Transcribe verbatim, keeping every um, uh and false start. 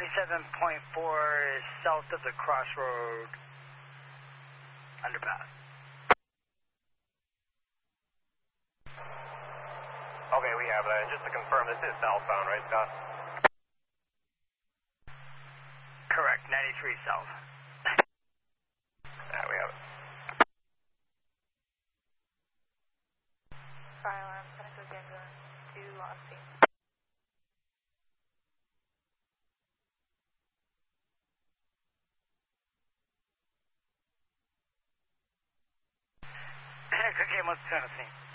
ninety-seven point four south of the Crossroad underpass. Okay, we have that. And just to confirm, this is southbound, right, Scott? Correct, ninety-three south. Yeah, we have it. Fire alarm, Seneca Gangon to Austin. Okay, what's Tennessee?